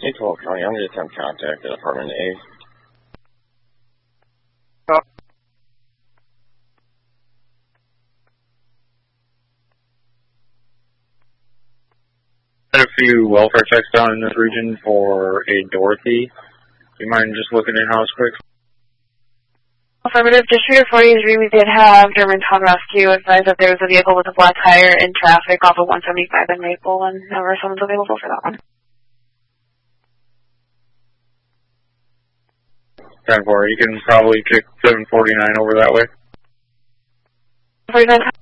812 County, I'm going to attempt contact at apartment A. Had a few welfare checks down in this region for a Dorothy. Do you mind just looking in-house quick? Affirmative. District 43, we did have Germantown Rescue advise that there was a vehicle with a black tire in traffic off of 175 in Maple, and never someone's available for that one. 10-4, you can probably kick 749 over that way. 49.